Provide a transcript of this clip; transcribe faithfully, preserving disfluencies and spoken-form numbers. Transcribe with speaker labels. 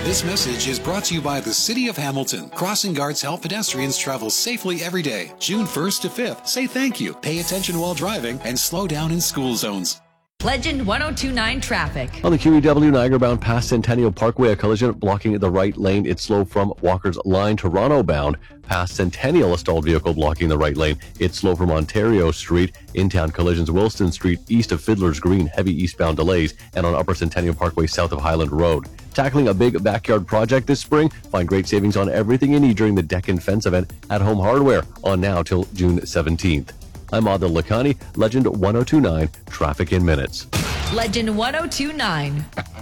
Speaker 1: This message is brought to you by the City of Hamilton. Crossing guards help pedestrians travel safely every day. June first to fifth. Say thank you, pay attention while driving, and slow down in school zones.
Speaker 2: Legend one oh two point nine traffic.
Speaker 3: On the Q E W Niagara bound past Centennial Parkway, a collision blocking the right lane. It's slow from Walker's Line. Toronto bound past Centennial, a stalled vehicle blocking the right lane. It's slow from Ontario Street. In-town collisions, Wilson Street east of Fiddler's Green, heavy eastbound delays. And on Upper Centennial Parkway south of Highland Road. Tackling a big backyard project this spring? Find great savings on everything you need during the Deck and Fence event at Home Hardware on now till June seventeenth. I'm Adil Lakhani, Legend one oh two point nine, Traffic in Minutes.
Speaker 2: Legend one oh two point nine.